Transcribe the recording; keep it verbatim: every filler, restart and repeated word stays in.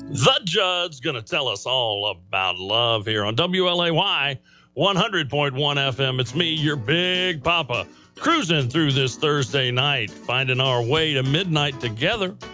The Judd's going to tell us all about love here on W L A Y one hundred point one F M. It's me, your Big Papa, cruising through this Thursday night, finding our way to midnight together.